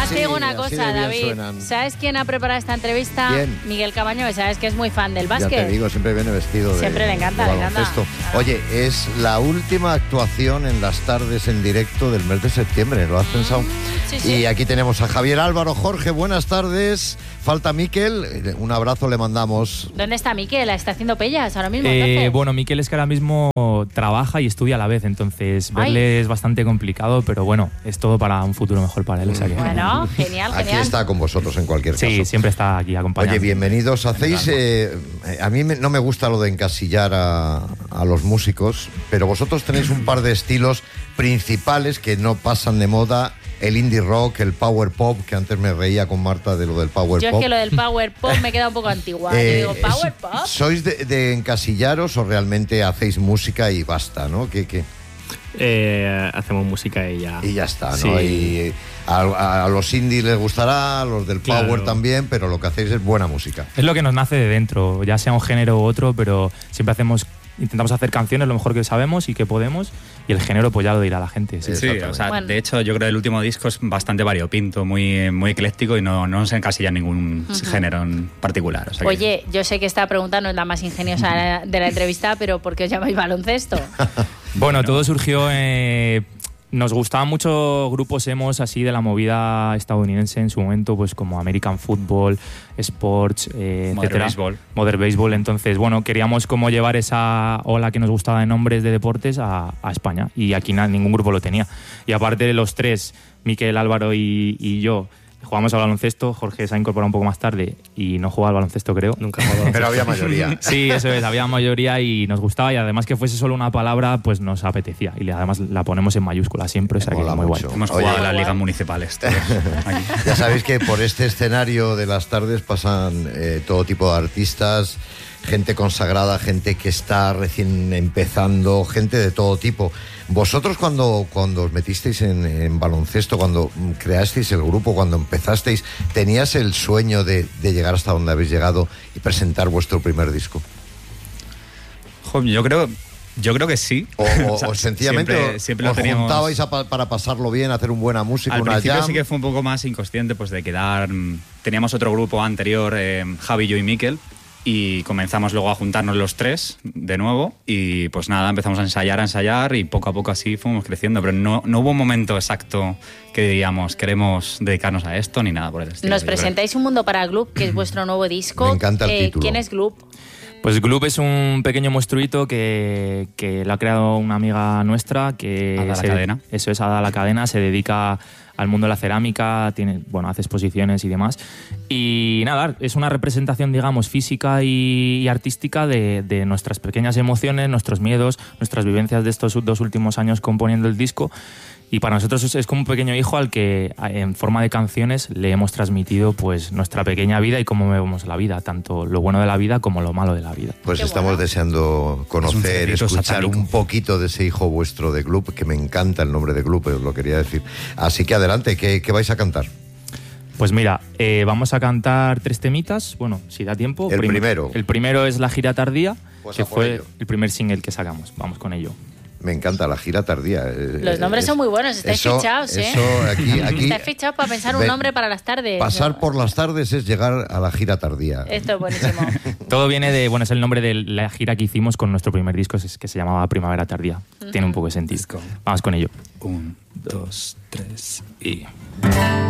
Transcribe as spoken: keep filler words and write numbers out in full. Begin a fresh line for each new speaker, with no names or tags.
Además,
Sí,
te digo una
así
cosa,
de bien
David.
suenan.
¿Sabes quién ha preparado esta entrevista?
¿Quién?
Miguel Cabaño, que sabes que es muy fan del
Ya
básquet.
te digo, siempre viene vestido de
Siempre le encanta,
de
le encanta.
baloncesto.
Claro.
Oye, es la última actuación en las tardes en directo del mes de septiembre, ¿lo has pensado?
sí, sí.
Y aquí tenemos a Javier Álvaro. Jorge, buenas tardes. Falta Miquel, un abrazo le mandamos.
¿Dónde está Miquel? ¿Está haciendo pellas ahora mismo?
Eh,
entonces?
bueno, Miquel es que ahora mismo trabaja y estudia a la vez, entonces
Ay.
verle es bastante complicado, pero bueno, es todo para un futuro mejor para él. O sea que-
Bueno, genial,
Aquí
genial.
está con vosotros en cualquier caso.
Sí, siempre está aquí acompañando.
Oye, bienvenidos. Hacéis, eh, a mí me- no me gusta lo de encasillar a, a los músicos, pero vosotros tenéis un par de estilos principales que no pasan de moda. El indie rock, el power pop, que antes me reía con Marta de lo del power
Yo
pop.
es que lo del power pop me queda un poco antigua.
Eh,
Yo digo, ¿power
es-
pop?
¿Sois de, de encasillaros o realmente hacéis música y basta, ¿no? Que, que,
Eh, hacemos música y ya.
y ya está, ¿no?
Sí.
Y a, a los indies les gustará, a los del power
Claro.
también, pero lo que hacéis es buena música.
Es lo que nos nace de dentro, ya sea un género u otro, pero siempre hacemos, intentamos hacer canciones lo mejor que sabemos y que podemos, y el género pues ya lo dirá la gente. Sí.
Es-
Sí,
Exactamente.
o sea,
Bueno.
de hecho yo creo que el último disco es bastante variopinto, muy, muy ecléctico y no, no se encasilla en ningún género en particular. O sea que-
Oye, yo sé que esta pregunta no es la más ingeniosa de la entrevista, pero ¿por qué os llamáis baloncesto?
Bueno, todo surgió. Eh, nos gustaban mucho grupos emos así de la movida estadounidense en su momento, pues como American Football, Sports, eh,
Modern
etcétera.
Baseball.
Modern Baseball. Entonces, bueno, queríamos como llevar esa ola que nos gustaba de nombres de deportes a, a España. Y aquí na- ningún grupo lo tenía. Y aparte de los tres, Miquel, Álvaro y, y yo, jugamos al baloncesto. Jorge se ha incorporado un poco más tarde y no jugaba al baloncesto, creo.
Nunca he jugado.
Pero había mayoría.
Sí, eso es, había mayoría y nos gustaba, y además que fuese solo una palabra, pues nos apetecía. Y le- además la ponemos en mayúscula siempre, o sea que
Mola
muy
mucho.
guay.
Hemos
Oye.
jugado a las
Guay.
ligas municipales todos aquí.
Ya sabéis que por este escenario de las tardes pasan eh, todo tipo de artistas, gente consagrada, gente que está recién empezando, gente de todo tipo. Vosotros cuando, cuando os metisteis en, en baloncesto, cuando mm, creasteis el grupo, cuando empezasteis, ¿tenías el sueño de, de llegar hasta donde habéis llegado y presentar vuestro primer disco?
Jo, yo creo, yo creo que sí.
O, o-
O sea,
o sencillamente
siempre, siempre lo
os
teníamos.
juntabais a pa- para pasarlo bien, hacer una buena música,
Al
una
principio
jam.
sí que fue un poco más inconsciente, pues de quedar. mm, Teníamos otro grupo anterior, eh, Javi, yo y Miquel, y comenzamos luego a juntarnos los tres de nuevo. Y pues nada, empezamos a ensayar, a ensayar, y poco a poco así fuimos creciendo. Pero no, no hubo un momento exacto que diríamos queremos dedicarnos a esto ni nada por el estilo.
Nos
yo creo.
presentáis Un Mundo para Gloop, que es vuestro nuevo disco.
Me encanta el
Eh,
título.
¿Quién es Gloop?
Pues Gloop es un pequeño monstruito que, que lo ha creado una amiga nuestra que
Ada La Cadena.
Eso es, Ada La Cadena, se dedica al mundo de la cerámica, tiene, bueno, hace exposiciones y demás. Y nada, es una representación, digamos, física y, y artística de, de nuestras pequeñas emociones, nuestros miedos, nuestras vivencias de estos dos últimos años componiendo el disco. Y para nosotros es, es como un pequeño hijo al que en forma de canciones le hemos transmitido pues nuestra pequeña vida y cómo vemos la vida, tanto lo bueno de la vida como lo malo de la vida.
Pues
Qué
estamos
bueno.
deseando conocer,
cerdito
escuchar
satánico.
un poquito de ese hijo vuestro de Gloop, que me encanta el nombre de Gloop, os lo quería decir. Así que adelante, ¿qué, qué vais a cantar?
Pues mira, eh, vamos a cantar tres temitas, bueno, si da tiempo.
El
Prim-
primero.
El primero es La Gira Tardía,
Pues
que
a por
fue
ello.
el primer single que sacamos. Vamos con ello.
Me encanta la gira tardía. eh,
Los nombres
es-
son muy buenos, estáis
eso-
fichados, ¿eh?
Eso aquí, aquí
Estáis fichados para pensar un
Ve-
nombre para las tardes.
pasar por las tardes es llegar a la gira tardía.
Esto es buenísimo.
Todo viene de, bueno, es el nombre de la gira que hicimos con nuestro primer disco, es- que se llamaba Primavera Tardía. Tiene un poco de sentido.
Disco.
Vamos con ello.
Un, dos, tres y.